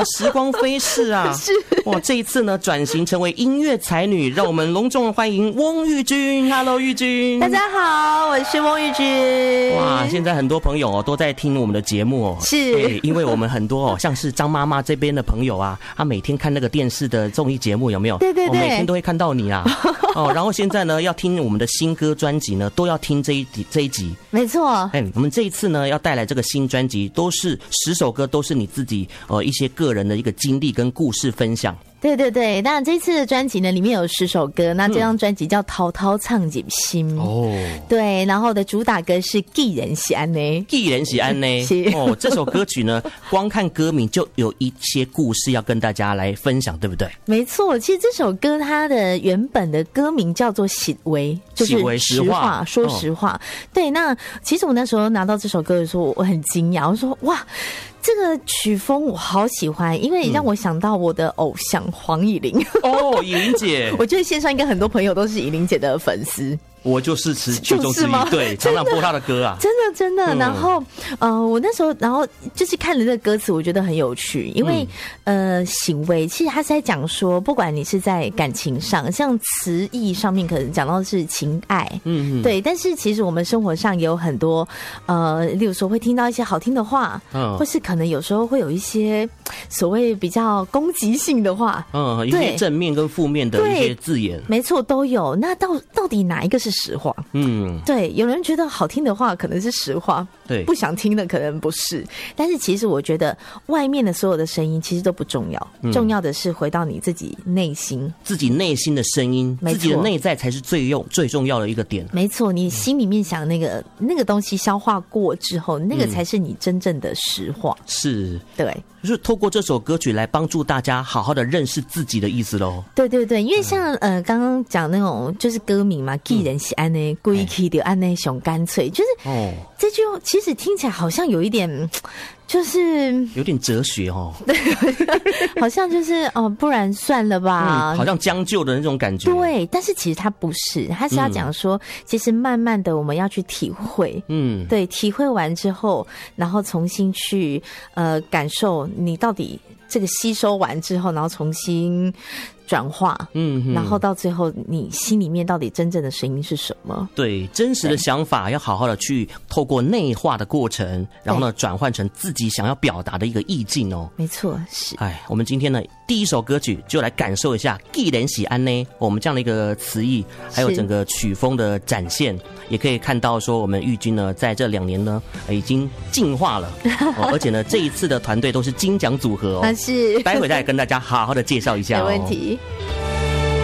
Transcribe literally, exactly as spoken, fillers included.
的时光飞逝啊！ 是哇，这一次呢转型成为音乐才女，让我们隆重欢迎翁玉君。Hello， 玉君。 大家好，我是翁玉君。 哇，现在很多朋友哦都在听我们的节目哦， 是、 欸，因为我们很多哦，像是张妈妈这边的朋友啊，她每天看那个电视的综艺节目有没有？ 对对对， 我每天都会看到你啊。哦，然后现在呢要听我们的新歌专辑呢，都要听这一这一集。 没错。 哎，我们这一次呢要带来这个新专辑，都是十首歌，都是你自己呃一些个人的一个经历跟故事分享。 对对对，当然这次的专辑呢，里面有十首歌，那这张专辑叫《滔滔唱入心》哦，对，然后的主打歌是《寄人是安呢》， 寄人是安呢，哦，这首歌曲呢，光看歌名就有一些故事要跟大家来分享，对不对？ 没错，其实这首歌它的原本的歌名叫做《实话》，就是实话，说实话。哦、对，那其实我那时候拿到这首歌的时候，我很惊讶，我说哇。这个曲风我好喜欢，因为让我想到我的偶像黄以玲。 哦，以玲姐， 我觉得线上应该很多朋友都是以玲姐的粉丝。 我就是其中之一，对，常常播她的歌啊， 真的真的。然后，呃，我那时候，然后就是看了这个歌词，我觉得很有趣，因为、嗯、呃，行为其实他是在讲说，不管你是在感情上，像词义上面可能讲到的是情爱，嗯，对，但是其实我们生活上也有很多，呃，例如说会听到一些好听的话，嗯，或是可能有时候会有一些所谓比较攻击性的话， 嗯，一些正面跟负面的一些字眼， 没错，都有。那到到底哪一个是实话？ 嗯， 对，有人觉得好听的话可能是实话， 对， 不想听的可能不是。但是其实我觉得外面的所有的声音其实都不重要，嗯、重要的是回到你自己内心， 自己内心的声音，自己的内在才是最用最重要的一个点。 没错，你心里面想那个那个东西消化过之后，那个才是你真正的实话。 嗯、是， 对。 就是透过这首歌曲来帮助大家好好的认识自己的意思咯。 对对对，因为像、嗯、呃刚刚讲那种就是歌名嘛，寄人是安呢，归去就安呢，想干脆，就是哦，这句其实听起来好像有一点。就是有点哲学哦， 对，好像就是哦，不然算了吧、 嗯，好像将就的那种感觉。 对，但是其实它不是，它是要讲说、嗯，其实慢慢的我们要去体会，嗯，对，体会完之后，然后重新去呃感受你到底这个吸收完之后，然后重新转化，嗯，然后到最后你心里面到底真正的声音是什么？ 对，真实的想法要好好的去透过内化的过程，然后呢转换成自己想要表达的一个意境哦。 没错，是。 哎，我们今天呢第一首歌曲就来感受一下寄人是安呢，我们这样的一个词义，还有整个曲风的展现，也可以看到说我们玉君呢在这两年呢已经进化了、哦，而且呢这一次的团队都是金奖组合哦。 啊是， 待会再跟大家好好的介绍一下哦。 没问题。